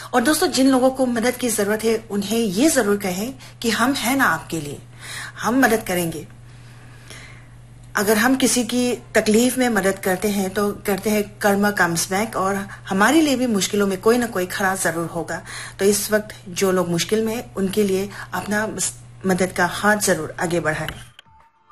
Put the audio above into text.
और दोस्तों, जिन लोगों को मदद की जरूरत है उन्हें ये जरूर कहें कि हम हैं ना आपके लिए, हम मदद करेंगे। अगर हम किसी की तकलीफ में मदद करते हैं तो करते हैं कर्मा कम्स बैक, और हमारे लिए भी मुश्किलों में कोई ना कोई खड़ा जरूर होगा। तो इस वक्त जो लोग मुश्किल में हैं उनके लिए अपना मदद का हाथ जरूर आगे बढ़ाएं।